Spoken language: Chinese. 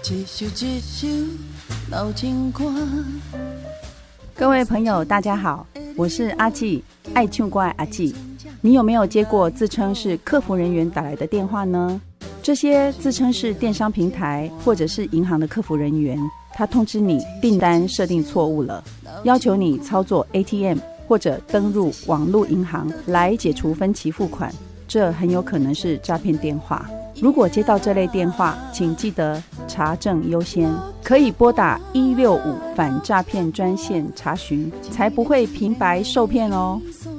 一首一首老情歌。 各位朋友大家好，我是阿纪，爱唱歌的阿纪。你有没有接过自称是客服人员打来的电话呢？这些自称是电商平台或者是银行的客服人员，他通知你订单设定错误了，要求你操作 ATM 或者登入网络银行来解除分期付款，这很有可能是诈骗电话。如果接到这类电话，请记得查证优先，可以拨打165反诈骗专线查询，才不会平白受骗哦。